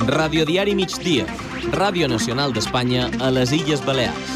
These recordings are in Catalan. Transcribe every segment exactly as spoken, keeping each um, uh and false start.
Radiodiari Migdia, Ràdio Nacional d'Espanya a les Illes Balears.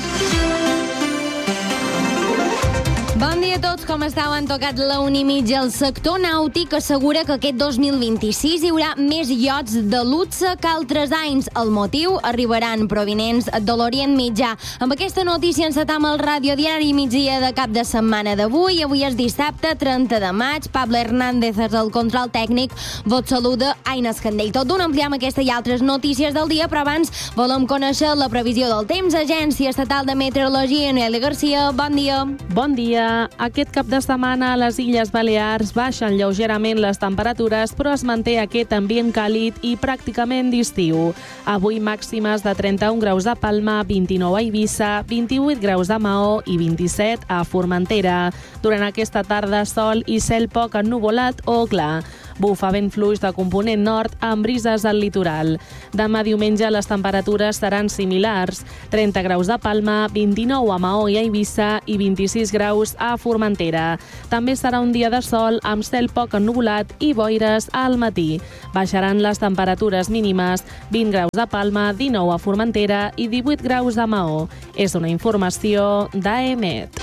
Bon dia a tots, com estàu? Han tocat la una i mitja. El sector nàutic assegura que aquest dos mil vint-i-sis hi haurà més iots de luxe que altres anys. El motiu? Arribaran provinents de l'Orient Mitjà. Amb aquesta notícia encetam el radiodiari migdia de cap de setmana d'avui. Avui és dissabte, trenta de maig. Pablo Hernández és el control tècnic. Vos saluda Aina Escandell. Tot d'un ampliem aquesta i altres notícies del dia, però abans volem conèixer la previsió del temps. Agència Estatal de Meteorologia, Noelia Garcia, bon dia. Bon dia. Aquest cap de setmana a les Illes Balears baixen lleugerament les temperatures, però es manté aquest ambient càlid i pràcticament d'estiu. Avui màximes de trenta-un graus a Palma, vint-i-nou a Eivissa, vint-i-vuit graus a Maó i vint-i-set a Formentera. Durant aquesta tarda, sol i cel poc ennuvolat o clar. Bufa vent fluix de component nord amb brises al litoral. Demà diumenge les temperatures seran similars. trenta graus a Palma, vint-i-nou a Maó i a Eivissa i vint-i-sis graus a Formentera. També serà un dia de sol amb cel poc ennuvolat i boires al matí. Baixaran les temperatures mínimes, vint graus a Palma, dinou a Formentera i divuit graus a Maó. És una informació d'A E M E T.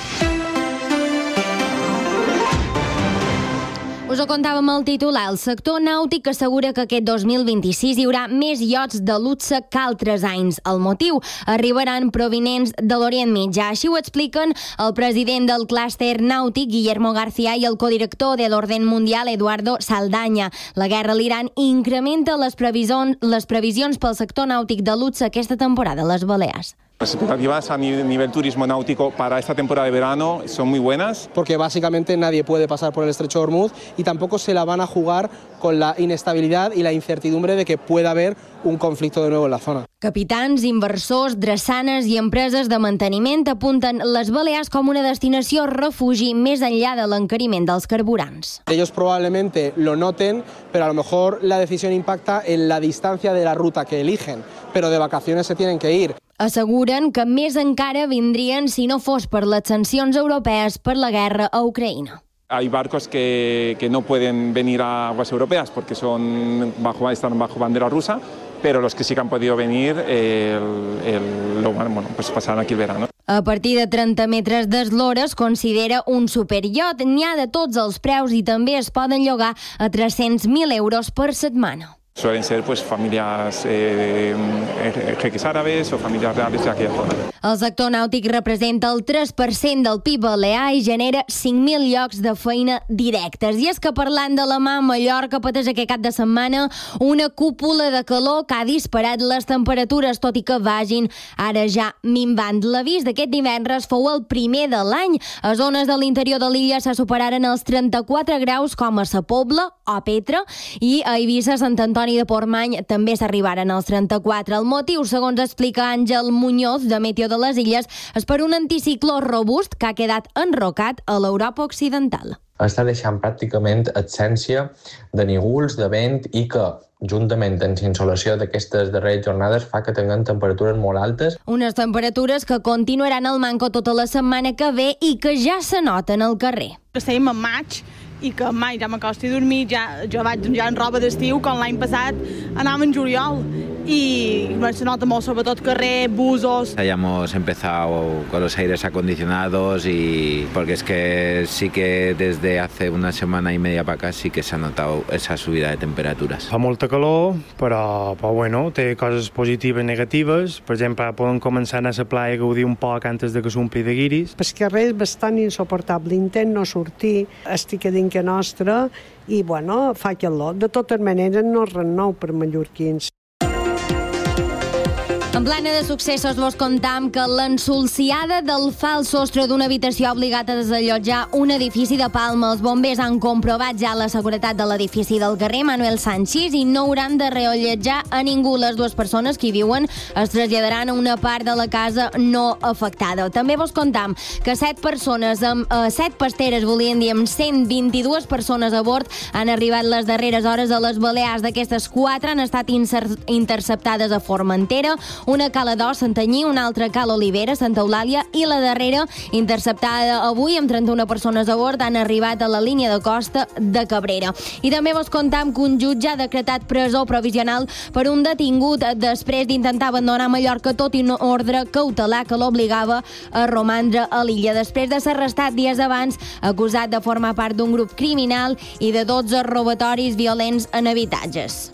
Us ho contàvem al titular. El sector nàutic assegura que aquest dos mil vint-i-sis hi haurà més iots de luxe que altres anys. El motiu? Arribaran provinents de l'Orient Mitjà. Així ho expliquen el president del clúster nàutic, Guillermo García, i el codirector de l'Orden Mundial, Eduardo Saldaña. La guerra a l'Iran incrementa les previsions, les previsions pel sector nàutic de luxe aquesta temporada a les Balears. Las expectativas a nivel turismo náutico para esta temporada de verano son muy buenas. Porque básicamente nadie puede pasar por el estrecho de Hormuz y tampoco se la van a jugar con la inestabilidad y la incertidumbre de que pueda haber un conflicto de nuevo en la zona. Capitans, inversors, drassanes i empreses de manteniment apunten les Balears com una destinació refugi més enllà de l'encariment dels carburants. Ellos probablemente lo noten, pero a lo mejor la decisión impacta en la distancia de la ruta que eligen, pero de vacaciones se tienen que ir. Asseguren que més encara vindrien si no fos per les sancions europees per la guerra a Ucraïna. Hay barcos que, que no pueden venir a aguas europeas porque son bajo, están bajo bandera rusa, pero los que sí que han podido venir eh, el, el, lo, bueno, pues pasarán aquí el verano. A partir de trenta metres d'eslora es considera un superiot. N'hi ha de tots els preus i també es poden llogar a tres-cents mil euros per setmana. Suelen ser pues familias eh, jeques árabes o familias reales de aquella zona. El sector nàutic representa el tres per cent del P I B balear i genera cinc mil llocs de feina directes. I és que parlant de la mà, Mallorca pateix aquest cap de setmana una cúpula de calor que ha disparat les temperatures, tot i que vagin ara ja minvant. L'avís d'aquest divendres fou el primer de l'any. A zones de l'interior de l'illa se superaren els trenta-quatre graus, com a Sa Pobla o Petra, i a Eivissa, Sant Antoni de Portmany també s'arribaren als trenta-quatre. El motiu, segons explica Àngel Muñoz, de Meteo de les Illes, és per un anticicló robust que ha quedat enrocat a l'Europa Occidental. Està deixant pràcticament absència de nígols, de vent i que, juntament amb l'insolació d'aquestes darreres jornades, fa que tinguem temperatures molt altes. Unes temperatures que continuaran al manco tota la setmana que ve i que ja se noten al carrer. Estem en maig i que mai ja m'acosti a dormir, ja, jo vaig ja en roba d'estiu, com l'any passat anàvem en juliol y se nota molt, sobretot carrer, busos. Hayamos empezado con los aires acondicionados y porque es que sí que desde hace una semana y media para acá sí que se ha notado esa subida de temperaturas. Fa molta calor, però, però bueno, té coses positives i negatives. Per exemple, podem començar a anar a la playa a gaudir un poc antes de que s'ompli de guiris. El carrer és bastant insuportable, intent no sortir, estic a dintre nostra i, bueno, fa calor. De totes maneres, no és res nou per mallorquins. En plana de successos vos contam que l'ensolciada del fals sostre d'una habitació ha obligat a desallotjar un edifici de Palma. Els bombers han comprovat ja la seguretat de l'edifici del carrer Manuel Sanchis i no hauran de reallotjar a ningú. Les dues persones que hi viuen es traslladaran a una part de la casa no afectada. També vos contam que set persones amb eh, set pasteres, volien dir amb cent vint-i-dues persones a bord, han arribat les darreres hores a les Balears. D'aquestes, quatre han estat interceptades a Formentera. una Cala d'Os, Santanyí, una altra Cala Olivera, Santa Eulàlia i la darrera, interceptada avui amb trenta-una persones a bord, han arribat a la línia de costa de Cabrera. I també vos contam que un jutge ha decretat presó provisional per un detingut després d'intentar abandonar Mallorca tot i un ordre cautelar que l'obligava a romandre a l'illa. Després de ser arrestat dies abans, acusat de formar part d'un grup criminal i de dotze robatoris violents en habitatges.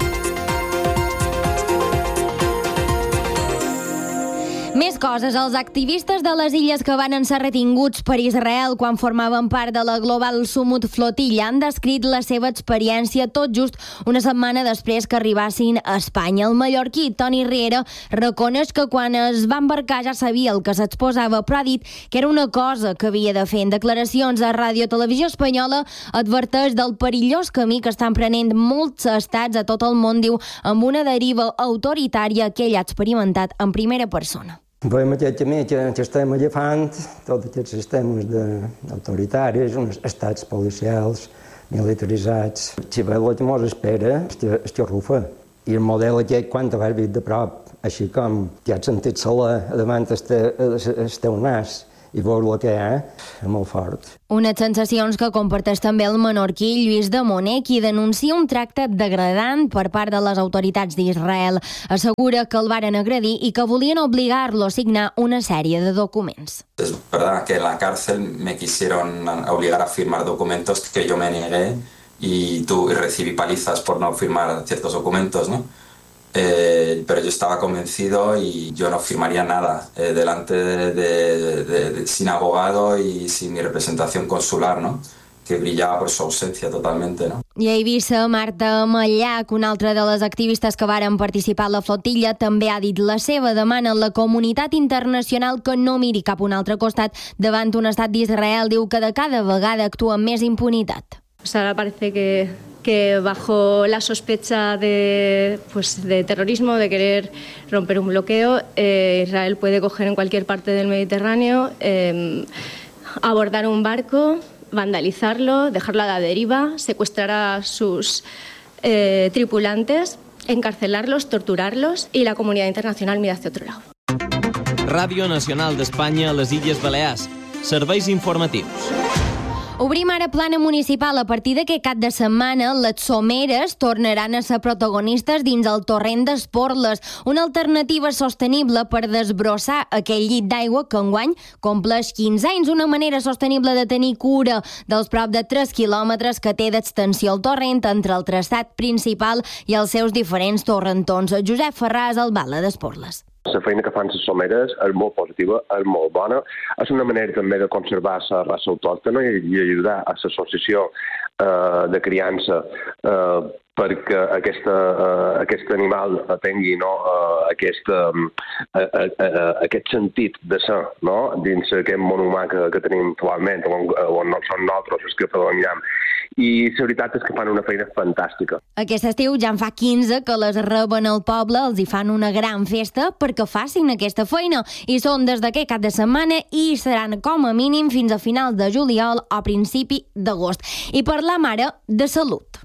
Més coses. Els activistes de les illes que van ser retinguts per Israel quan formaven part de la Global Summit Flotilla han descrit la seva experiència tot just una setmana després que arribassin a Espanya. El mallorquí Toni Riera reconeix que quan es va embarcar ja sabia el que s'exposava, però ha dit que era una cosa que havia de fer. En declaracions a Ràdio Televisió Espanyola adverteix del perillós camí que estan prenent molts estats a tot el món, diu, amb una deriva autoritària que ell ha experimentat en primera persona. Veiem aquest camí que, que estem agafant, tots aquests sistemes de, autoritaris, uns estats policials, militaritzats. Si ve el que ens espera, es xarrufa. I el model aquest, quan t'has vist de prop, així com que has sentit sola davant el teu nas i veure el que hi ha, és molt fort. Unes sensacions que comparteix també el menorquí Lluís de Moner, qui denuncia un tracte degradant per part de les autoritats d'Israel. Assegura que el varen agredir i que volien obligar-lo a signar una sèrie de documents. Es verdad que en la cárcel me quisieron obligar a firmar documentos que yo me negué y, tu, y recibí palizas por no firmar ciertos documentos, ¿no? Eh, pero yo estaba convencido y yo no firmaría nada eh, delante de, de, de, de, sin abogado y sin mi representación consular, ¿no? Que brillaba por su ausencia totalmente, ¿no? I a Eivissa, Marta Mallac, una altra de les activistes que varen participar a la flotilla, també ha dit la seva. Demana a la comunitat internacional que no miri cap a un altre costat davant un estat d'Israel. Diu que de cada vegada actua amb més impunitat. O sea, ahora parece que, que bajo la sospecha de, pues, de terrorismo, de querer romper un bloqueo, eh, Israel puede coger en cualquier parte del Mediterráneo, eh, abordar un barco, vandalizarlo, dejarlo a la deriva, secuestrar a sus eh, tripulantes, encarcelarlos, torturarlos y la comunidad internacional mira hacia otro lado. Ràdio Nacional d'Espanya a les Illes Balears. Serveis informatius. Obrim ara plana municipal. A partir d'aquest cap de setmana, les someres tornaran a ser protagonistes dins el torrent d'Esporles, una alternativa sostenible per desbrossar aquell llit d'aigua que enguany compleix quinze anys, una manera sostenible de tenir cura dels prop de tres quilòmetres que té d'extensió el torrent entre el traçat principal i els seus diferents torrentons. Josep Ferràs, alcalde d'Esporles. La feina que fan les someres és molt positiva, és molt bona. És una manera també de conservar la raça autòctona i, i ajudar a l'associació eh, de criança eh, perquè aquesta, uh, aquest animal tingui no, uh, aquest, um, uh, uh, uh, aquest sentit de ser no, dins aquest món humà que, que tenim actualment, on, on no són nosaltres els que predominem. I la veritat és que fan una feina fantàstica. Aquest estiu ja en fa quinze que les reben al poble, els hi fan una gran festa perquè facin aquesta feina. I són des d'aquest cap de setmana i seran com a mínim fins a finals de juliol o principi d'agost. I parlam ara de salut.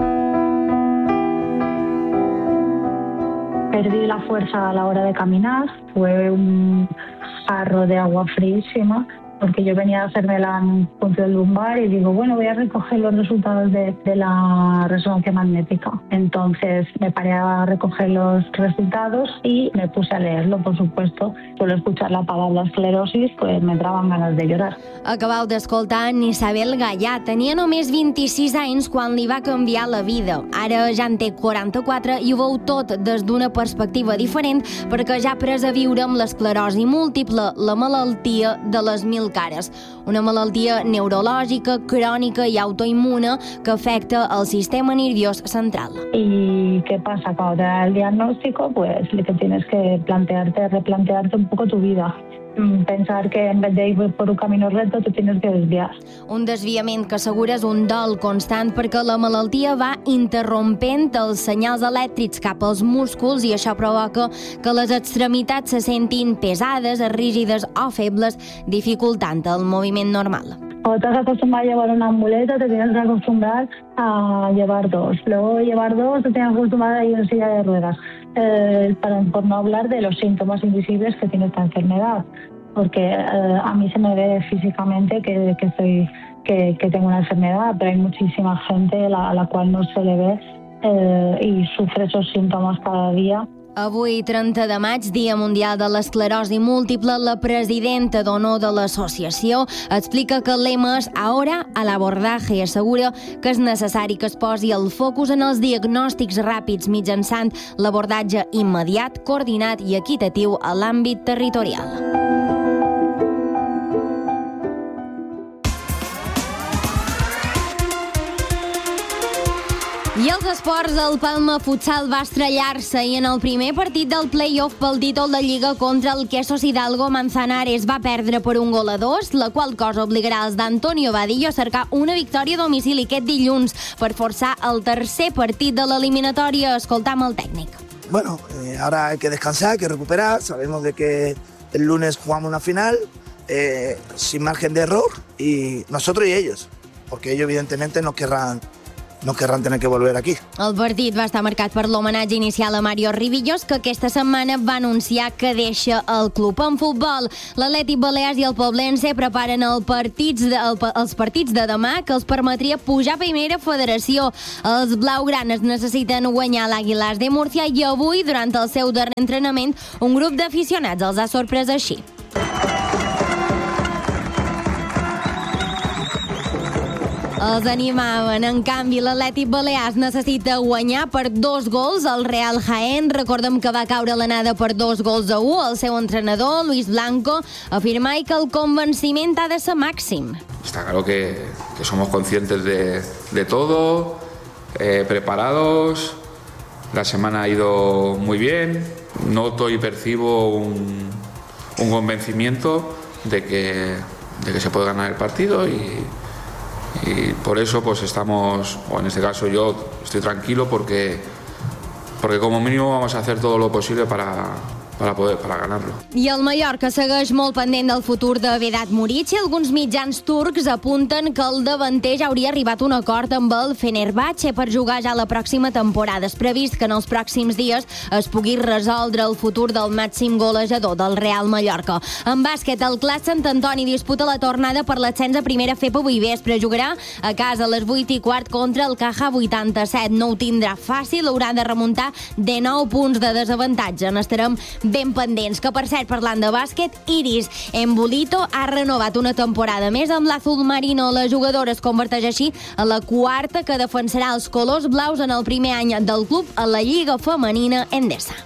Perdí la fuerza a la hora de caminar, fue un jarro de agua fríísima, porque yo venía a hacerme la punción lumbar y digo, bueno, voy a recoger los resultados de, de la resonancia magnética. Entonces me paré a recoger los resultados y me puse a leerlo, por supuesto. Solo escuchar la palabra esclerosis, pues me entraban ganas de llorar. Acabau d'escoltar en Isabel Gallà. Tenia només vint-i-sis anys quan li va canviar la vida. Ara ja en té quaranta-quatre i ho veu tot des d'una perspectiva diferent perquè ja ha pres a viure amb l'esclerosi múltiple, la malaltia de les mil cares. Una malaltia neurològica, crònica i autoimmune que afecta el sistema nerviós central. ¿Y qué pasa? Cuando te da el diagnóstico, pues lo que tienes que plantearte, replantearte un poco tu vida. Pensar que en vez de ir por un camino recto te tienes que desviar. Un desviament que assegura és un dol constant perquè la malaltia va interrompent els senyals elèctrics cap als músculs i això provoca que les extremitats se sentin pesades, rígides o febles, dificultant el moviment normal. Cuando te has acostumbrado a llevar una muleta, te tienes que acostumbrar a llevar dos. Luego llevar dos, te tienes que acostumbrar a ir en silla de ruedas. Eh, para, por no hablar de los síntomas invisibles que tiene esta enfermedad. Porque eh, a mí se me ve físicamente que, que, estoy, que, que tengo una enfermedad, pero hay muchísima gente a la, a la cual no se le ve eh, i sufre esos síntomas cada dia. Avui, trenta de maig, Dia Mundial de l'Esclerosi Múltiple, la presidenta d'honor de l'associació explica que el lema és Ahora al abordaje i assegura que és necessari que es posi el focus en els diagnòstics ràpids mitjançant l'abordatge immediat, coordinat i equitatiu a l'àmbit territorial. I els esports, el Palma Futsal va estrellar-se i en el primer partit del play-off pel títol de Lliga contra el Quesos Hidalgo Manzanares va perdre per un gol a dos, la qual cosa obligarà els d'Antonio Vadillo a cercar una victòria a domicili aquest dilluns per forçar el tercer partit de l'eliminatòria. Escoltam el tècnic. Bueno, eh, ahora hay que descansar, hay que recuperar. Sabemos de que el lunes jugamos una final eh, sin margen de error y nosotros y ellos, porque ellos evidentemente no querrán no querran tener que volver aquí. El partit va estar marcat per l'homenatge inicial a Mario Rivillos, que aquesta setmana va anunciar que deixa el club. En futbol, l'Atlètic Balears i el Poblense preparen el partits de, el, els partits de demà que els permetria pujar a primera federació. Els blaugranes necessiten guanyar l'Àguilas de Múrcia i avui, durant el seu darrer entrenament, un grup d'aficionats els ha sorprès així. Els animaven. En canvi, l'Atlètic Balears necessita guanyar per dos gols al Real Jaén. Recordem que va caure l'anada per dos gols a u. El seu entrenador, Luis Blanco, afirma que el convenciment ha de ser màxim. Está claro que, que somos conscientes de, de todo, eh, preparados. La semana ha ido muy bien. Noto y percibo un, un convencimiento de que, de que se puede ganar el partido y Y por eso pues estamos, o en este caso yo estoy tranquilo porque, porque como mínimo vamos a hacer todo lo posible para, para poder para ganarlo. I el Mallorca segueix molt pendent del futur de Vedat Muric i alguns mitjans turcs apunten que el davanter ja hauria arribat a un acord amb el Fenerbahçe per jugar ja la pròxima temporada. És previst que en els pròxims dies es pugui resoldre el futur del màxim golejador del Real Mallorca. En bàsquet, el Clas Sant Antoni disputa la tornada per l'ascens a primera F P avui vespre. Jugarà a casa a les vuit i quart contra el Caja vuitanta-set. No ho tindrà fàcil, haurà de remuntar de nou punts de desavantatge. N'estarem ben pendents. Que, per cert, parlant de bàsquet, Iris Embolito ha renovat una temporada més amb l'Azul Marino. La jugadora es converteix així a la quarta que defensarà els colors blaus en el primer any del club a la Lliga Femenina Endesa.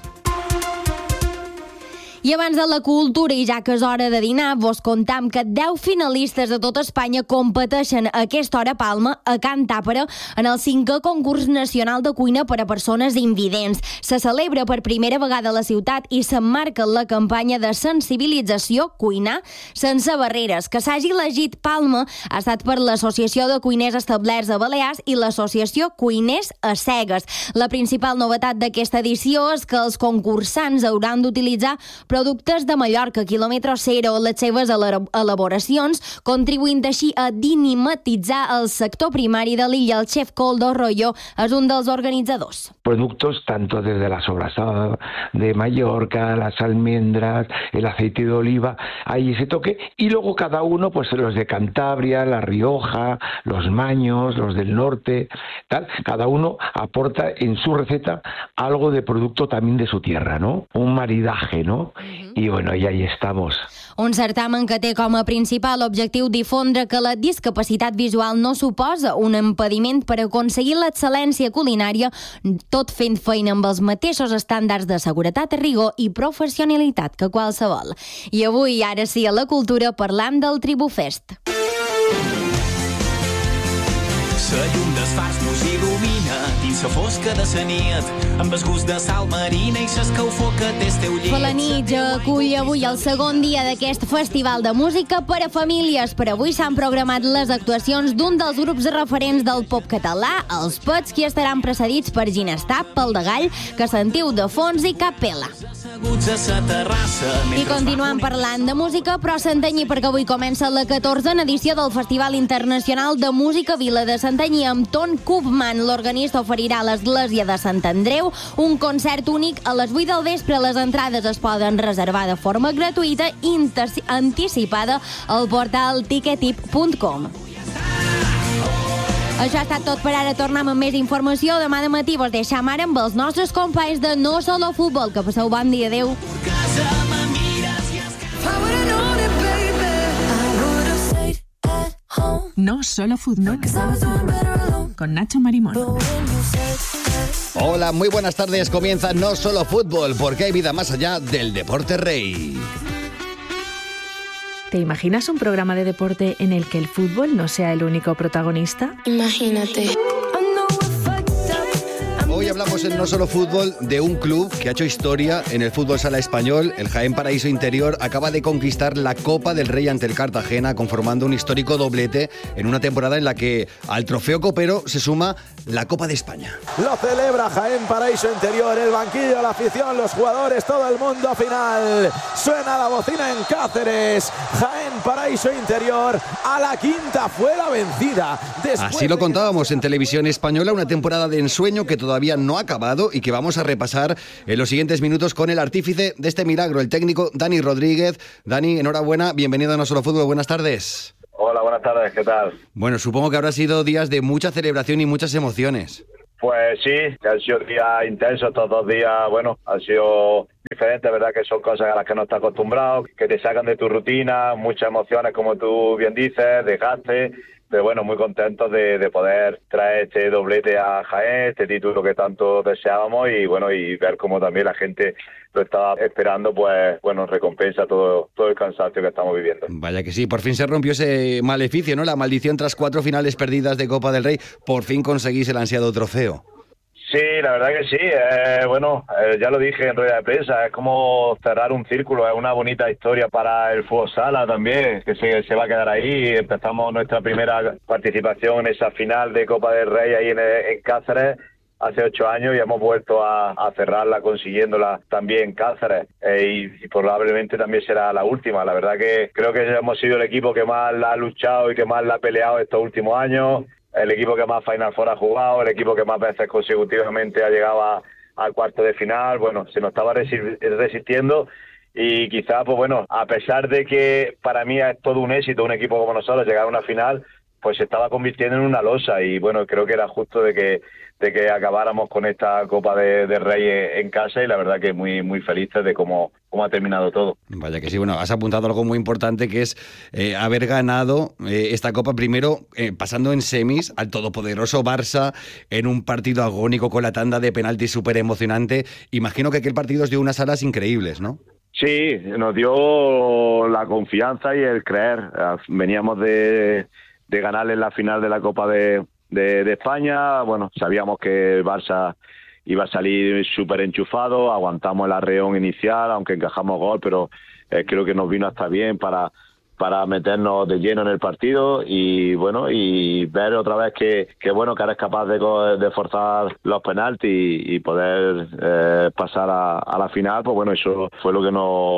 I abans de la cultura, i ja que és hora de dinar, vos contam que deu finalistes de tota Espanya competeixen a aquesta hora a Palma, a Can Tàpera, en el cinquè concurs nacional de cuina per a persones invidents. Se celebra per primera vegada a la ciutat i s'emmarca en la campanya de sensibilització Cuinar sense barreres. Que s'hagi elegit Palma ha estat per l'Associació de Cuiners Establerts a Balears i l'Associació Cuiners a Cegues. La principal novetat d'aquesta edició és que els concursants hauran d'utilitzar productes de Mallorca, quilòmetre zero, les seves elaboracions, contribuint així a dinamitzar el sector primari de l'illa. El xef Coldo Royo és un dels organitzadors. Productos tanto desde la sobrasada de Mallorca, las almendras, el aceite de oliva, hay ese toque, y luego cada uno, pues los de Cantabria, La Rioja, los Maños, los del norte, tal, cada uno aporta en su receta algo de producto también de su tierra, ¿no? Un maridaje, ¿no? I bueno, i ahí estamos. Un certamen que té com a principal objectiu difondre que la discapacitat visual no suposa un impediment per aconseguir l'excel·lència culinària, tot fent feina amb els mateixos estàndards de seguretat, rigor i professionalitat que qualsevol. I avui, ara sí, a la cultura, parlam del Tribufest. La llum dels fars mos il·lumina dins la fosca de la nit, amb el gust de sal marina i l'escaufó que té el teu llit. Felanitx acull avui el segon dia d'aquest festival de música per a famílies. Per avui s'han programat les actuacions d'un dels grups referents del pop català, els Pets, qui estaran precedits per Ginestar, Pal de Gall, que sentiu de fons i Capella. I continuem parlant de música, però Santanyí, perquè avui comença la catorzena edició del Festival Internacional de Música Vila de Santanyí amb Ton Koopman. L'organista oferirà a l'Església de Sant Andreu un concert únic a les vuit del vespre. Les entrades es poden reservar de forma gratuïta i anticipada al portal ticketip punt com. Això ha estat tot per ara. Tornem amb més informació. Demà de matí vos deixam ara amb els nostres companys de No Solo Futbol. Que passeu bon dia. Adéu. No Solo Fútbol con Nacho Marimón. Hola, muy buenas tardes. Comienza No Solo Fútbol, porque hay vida más allá del deporte rey. ¿Te imaginas un programa de deporte en el que el fútbol no sea el único protagonista? Imagínate. Hoy hablamos en No Solo Fútbol de un club que ha hecho historia en el fútbol sala español. El Jaén Paraíso Interior acaba de conquistar la Copa del Rey ante el Cartagena, conformando un histórico doblete en una temporada en la que al trofeo copero se suma la Copa de España. Lo celebra Jaén Paraíso Interior, el banquillo, la afición, los jugadores, todo el mundo final. Suena la bocina en Cáceres. Jaén Paraíso Interior a la quinta fue la vencida. Después Así lo contábamos en Televisión Española, una temporada de ensueño que todavía no ha acabado y que vamos a repasar en los siguientes minutos con el artífice de este milagro, el técnico Dani Rodríguez. Dani, enhorabuena, bienvenido a No Solo Fútbol, buenas tardes. Hola, buenas tardes, ¿qué tal? Bueno, supongo que habrá sido días de mucha celebración y muchas emociones. Pues sí, han sido días intensos, estos dos días, bueno, han sido diferentes, ¿verdad? Que son cosas a las que no estás acostumbrado, que te sacan de tu rutina, muchas emociones, como tú bien dices, desgaste. Pero bueno, muy contentos de, de poder traer este doblete a Jaén, este título que tanto deseábamos y bueno, y ver cómo también la gente lo estaba esperando, pues bueno, recompensa todo, todo el cansancio que estamos viviendo. Vaya que sí, por fin se rompió ese maleficio, ¿no? La maldición tras cuatro finales perdidas de Copa del Rey, por fin conseguís el ansiado trofeo. Sí, la verdad que sí. Eh, bueno, eh, ya lo dije en rueda de prensa, es como cerrar un círculo, es una bonita historia para el fútbol sala también, que se, se va a quedar ahí. Empezamos nuestra primera participación en esa final de Copa del Rey ahí en, en Cáceres hace ocho años y hemos vuelto a, a cerrarla consiguiéndola también en Cáceres eh, y, y probablemente también será la última. La verdad que creo que hemos sido el equipo que más la ha luchado y que más la ha peleado estos últimos años. El equipo que más Final Four ha jugado, el equipo que más veces consecutivamente ha llegado a, al cuarto de final. Bueno, se nos estaba resi- resistiendo y quizá, pues bueno, a pesar de que para mí es todo un éxito un equipo como nosotros llegar a una final, pues se estaba convirtiendo en una losa y bueno, creo que era justo de que de que acabáramos con esta Copa de, de Rey en casa y la verdad que muy muy felices de cómo, cómo ha terminado todo. Vaya que sí, bueno, has apuntado algo muy importante que es eh, haber ganado eh, esta Copa primero eh, pasando en semis al todopoderoso Barça en un partido agónico con la tanda de penaltis súper emocionante. Imagino que aquel partido os dio unas alas increíbles, ¿no? Sí, nos dio la confianza y el creer. Veníamos de, de ganarle en la final de la Copa de De, de España, bueno, sabíamos que el Barça iba a salir súper enchufado, aguantamos el arreón inicial, aunque encajamos gol, pero eh, creo que nos vino hasta bien para, para meternos de lleno en el partido y bueno, y ver otra vez que, que bueno, que eres capaz de, de forzar los penaltis y, y poder eh, pasar a, a la final, pues bueno, eso fue lo que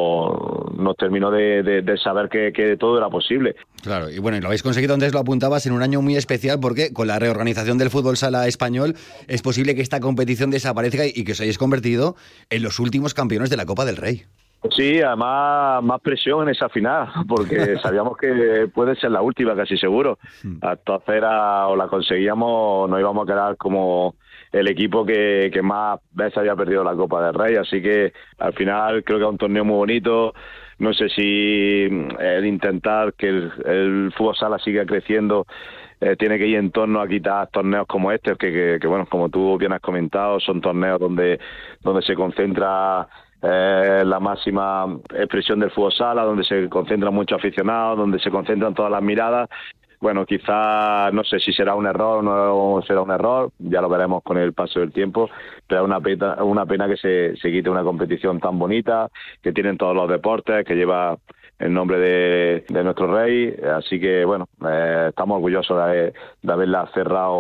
nos, nos terminó de, de, de saber que, que todo era posible. Claro, y bueno, y lo habéis conseguido, antes lo apuntabas, en un año muy especial porque con la reorganización del fútbol sala español es posible que esta competición desaparezca y que os hayáis convertido en los últimos campeones de la Copa del Rey. Sí, además más presión en esa final, porque sabíamos que puede ser la última, casi seguro. Entonces era, o la conseguíamos, nos íbamos a quedar como el equipo que, que más veces había perdido la Copa del Rey. Así que al final creo que es un torneo muy bonito. No sé si el intentar que el, el fútbol sala siga creciendo eh, tiene que ir en torno a quitar torneos como este, que, que, que bueno, como tú bien has comentado, son torneos donde, donde se concentra Eh, la máxima expresión del fútbol sala, donde se concentran muchos aficionados, donde se concentran todas las miradas. Bueno, quizás, no sé si será un error o no será un error, ya lo veremos con el paso del tiempo, pero es una pena, una pena que se, se quite una competición tan bonita, que tienen todos los deportes, que lleva el nombre de, de nuestro rey, así que bueno, eh, estamos orgullosos de, de haberla cerrado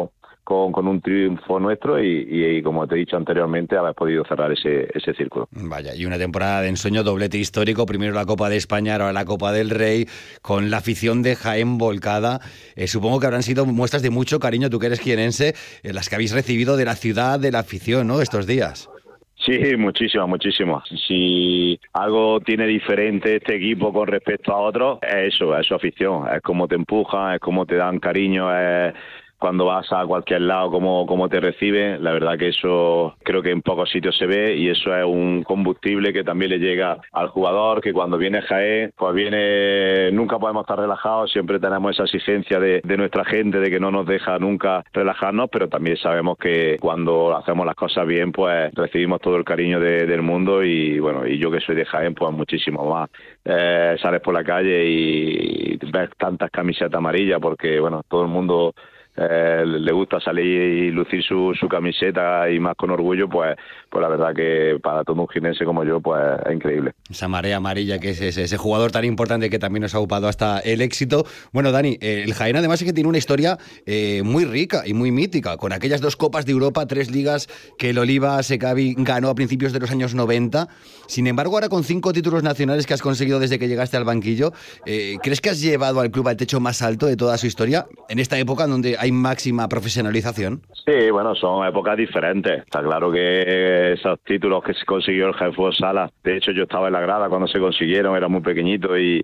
con, con un triunfo nuestro y, y, y, como te he dicho anteriormente, haber podido cerrar ese, ese círculo. Vaya, y una temporada de ensueño, doblete histórico, primero la Copa de España, ahora la Copa del Rey, con la afición de Jaén volcada. Eh, supongo que habrán sido muestras de mucho cariño, tú que eres jienense, eh, las que habéis recibido de la ciudad, de la afición, ¿no?, estos días. Sí, muchísimas, muchísimas. Si algo tiene diferente este equipo con respecto a otros, es eso, es su afición, es cómo te empujan, es cómo te dan cariño, es cuando vas a cualquier lado, cómo, cómo te reciben. La verdad que eso creo que en pocos sitios se ve y eso es un combustible que también le llega al jugador, que cuando viene Jaén, pues viene, nunca podemos estar relajados, siempre tenemos esa exigencia de, de nuestra gente, de que no nos deja nunca relajarnos, pero también sabemos que cuando hacemos las cosas bien, pues recibimos todo el cariño de, del mundo y bueno, y yo que soy de Jaén, pues muchísimo más. Eh, sales por la calle y ves tantas camisetas amarillas porque bueno, todo el mundo Eh, le gusta salir y lucir su, su camiseta y más con orgullo, pues, pues la verdad que para todo un jienense como yo, pues es increíble. Esa marea amarilla que es ese, ese jugador tan importante que también nos ha ocupado hasta el éxito. Bueno, Dani, eh, el Jaén además es que tiene una historia eh, muy rica y muy mítica, con aquellas dos Copas de Europa, tres ligas que el Oliva Secavi ganó a principios de los años noventa. Sin embargo, ahora con cinco títulos nacionales que has conseguido desde que llegaste al banquillo, eh, ¿crees que has llevado al club al techo más alto de toda su historia en esta época donde hay máxima profesionalización? Sí, bueno, son épocas diferentes. Está claro que esos títulos que se consiguió el Jaén Fútbol Sala, de hecho yo estaba en la grada cuando se consiguieron, era muy pequeñito y,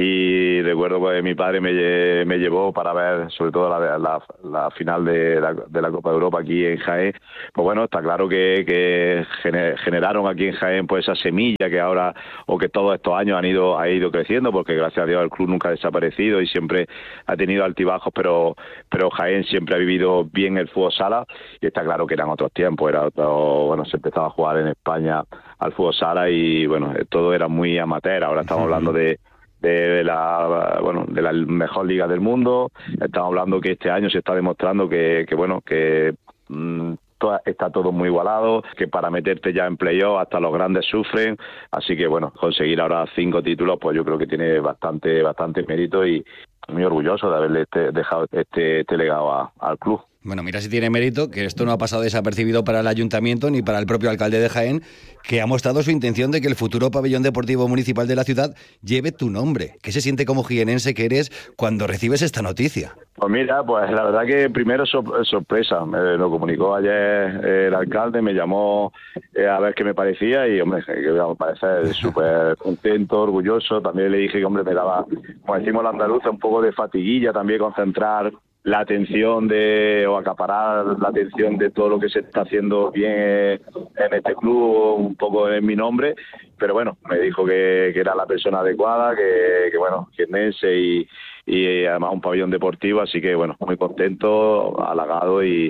y recuerdo que mi padre me, me llevó para ver sobre todo la, la, la final de la, de la Copa de Europa aquí en Jaén. Pues bueno, está claro que, que generaron aquí en Jaén pues esa semilla que ahora, o que todos estos años han ido, ha ido creciendo, porque gracias a Dios el club nunca ha desaparecido y siempre ha tenido altibajos, pero, pero Jaén siempre ha vivido bien el fútbol sala y está claro que eran otros tiempos, era otro, bueno, se empezaba a jugar en España al fútbol sala y bueno, todo era muy amateur. Ahora estamos hablando de de la bueno de la mejor liga del mundo. Estamos hablando que este año se está demostrando que, que bueno que mmm, está todo muy igualado, que para meterte ya en playoff hasta los grandes sufren, así que bueno, conseguir ahora cinco títulos pues yo creo que tiene bastante bastante mérito y muy orgulloso de haberle este, dejado este, este legado a, al club. Bueno, mira si tiene mérito, que esto no ha pasado desapercibido para el ayuntamiento ni para el propio alcalde de Jaén, que ha mostrado su intención de que el futuro pabellón deportivo municipal de la ciudad lleve tu nombre. ¿Qué se siente como jienense que eres cuando recibes esta noticia? Pues mira, pues la verdad que primero sor- sorpresa, me lo comunicó ayer el alcalde, me llamó eh, a ver qué me parecía y hombre, que me parece súper contento, orgulloso. También le dije que hombre me daba, como decimos los andaluces, un poco de fatiguilla también concentrar la atención de o acaparar la atención de todo lo que se está haciendo bien en este club, un poco en mi nombre, pero bueno, me dijo que, que era la persona adecuada, que, que bueno, jiennense y, y además un pabellón deportivo, así que bueno, muy contento, halagado y,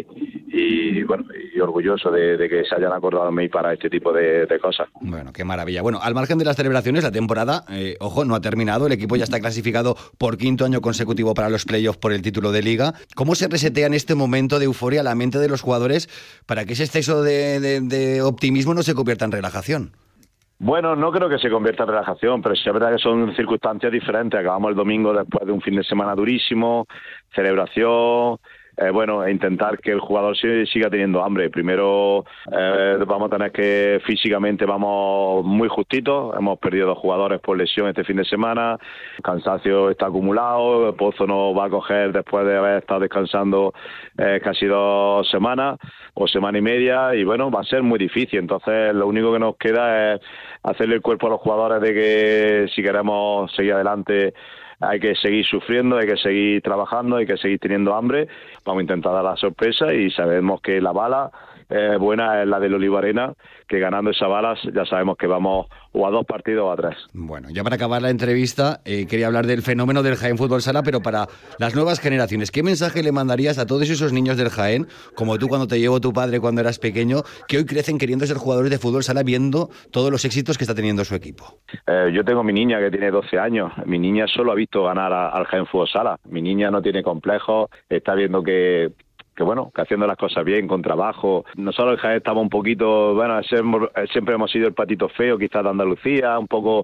y bueno, y orgulloso de, de que se hayan acordado de mí para este tipo de, de cosas. Bueno, qué maravilla. Bueno, al margen de las celebraciones, la temporada, eh, ojo, no ha terminado, el equipo ya está clasificado por quinto año consecutivo para los playoffs por el título de Liga. ¿Cómo se resetea en este momento de euforia la mente de los jugadores para que ese exceso de, de, de optimismo no se convierta en relajación? Bueno, no creo que se convierta en relajación, pero sí es verdad que son circunstancias diferentes. Acabamos el domingo después de un fin de semana durísimo, celebración, eh, bueno, intentar que el jugador siga teniendo hambre. Primero eh, vamos a tener que físicamente vamos muy justitos, hemos perdido dos jugadores por lesión este fin de semana, el cansancio está acumulado, Pozo no va a coger después de haber estado descansando eh, casi dos semanas o semana y media y bueno, va a ser muy difícil. Entonces lo único que nos queda es hacerle el cuerpo a los jugadores de que si queremos seguir adelante hay que seguir sufriendo, hay que seguir trabajando, hay que seguir teniendo hambre. Vamos a intentar dar la sorpresa y sabemos que la bala eh, buena es la del Oliva Arena, que ganando esas balas ya sabemos que vamos o a dos partidos o a tres. Bueno, ya para acabar la entrevista, eh, quería hablar del fenómeno del Jaén Fútbol Sala, pero para las nuevas generaciones. ¿Qué mensaje le mandarías a todos esos niños del Jaén, como tú cuando te llevó tu padre cuando eras pequeño, que hoy crecen queriendo ser jugadores de fútbol sala viendo todos los éxitos que está teniendo su equipo? Eh, yo tengo mi niña que tiene doce años. Mi niña solo ha visto ganar a, al Jaén Fútbol Sala. Mi niña no tiene complejos, está viendo que que bueno, que haciendo las cosas bien, con trabajo. Nosotros en Jaén estamos un poquito, bueno, siempre hemos sido el patito feo quizás de Andalucía, un poco,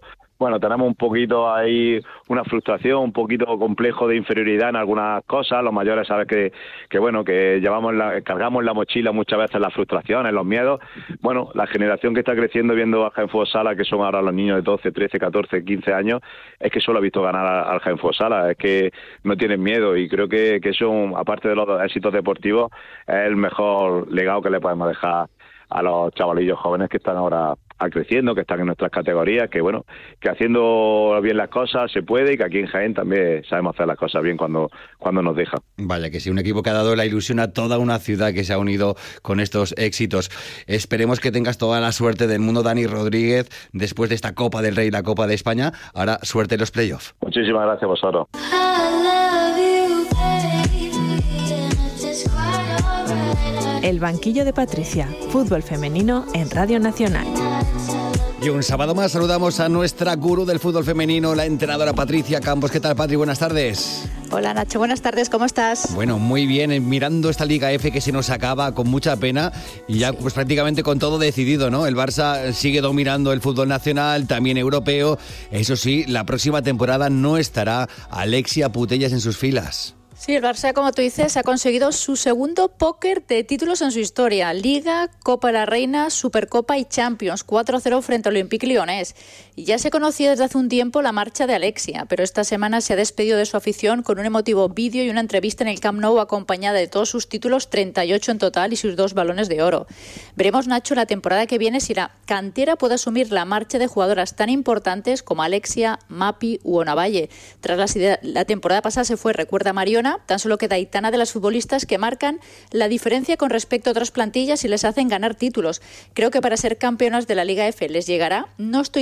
bueno, tenemos un poquito ahí una frustración, un poquito complejo de inferioridad en algunas cosas. Los mayores saben que, que bueno, que llevamos la, cargamos en la mochila muchas veces las frustraciones, los miedos. Bueno, la generación que está creciendo viendo al Jaén Fútbol Sala, que son ahora los niños de doce, trece, catorce, quince años, es que solo ha visto ganar al Jaén Fútbol Sala, es que no tienen miedo, y creo que, que eso, aparte de los éxitos deportivos, es el mejor legado que le podemos dejar a los chavalillos jóvenes que están ahora creciendo, que están en nuestras categorías, que bueno, que haciendo bien las cosas se puede, y que aquí en Jaén también sabemos hacer las cosas bien cuando, cuando nos dejan. Vaya, que sí, un equipo que ha dado la ilusión a toda una ciudad que se ha unido con estos éxitos. Esperemos que tengas toda la suerte del mundo, Dani Rodríguez, después de esta Copa del Rey y la Copa de España. Ahora, suerte en los playoffs. Muchísimas gracias a vosotros. El banquillo de Patricia, fútbol femenino en Radio Nacional. Y un sábado más saludamos a nuestra gurú del fútbol femenino, la entrenadora Patricia Campos. ¿Qué tal, Patri? Buenas tardes. Hola, Nacho. Buenas tardes. ¿Cómo estás? Bueno, muy bien. Mirando esta Liga F que se nos acaba con mucha pena y ya pues prácticamente con todo decidido, ¿no? El Barça sigue dominando el fútbol nacional, también europeo. Eso sí, la próxima temporada no estará Alexia Putellas en sus filas. Sí, el Barça, como tú dices, ha conseguido su segundo póker de títulos en su historia. Liga, Copa de la Reina, Supercopa y Champions. cuatro a cero frente al Olympique Lyonnés. Y ya se conocía desde hace un tiempo la marcha de Alexia, pero esta semana se ha despedido de su afición con un emotivo vídeo y una entrevista en el Camp Nou acompañada de todos sus títulos, treinta y ocho en total, y sus dos balones de oro. Veremos, Nacho, la temporada que viene si la cantera puede asumir la marcha de jugadoras tan importantes como Alexia, Mapi u Onavalle. Tras la, la temporada pasada se fue, recuerda Mariona, tan solo queda Aitana de las futbolistas que marcan la diferencia con respecto a otras plantillas y les hacen ganar títulos. Creo que para ser campeonas de la Liga F les llegará. No estoy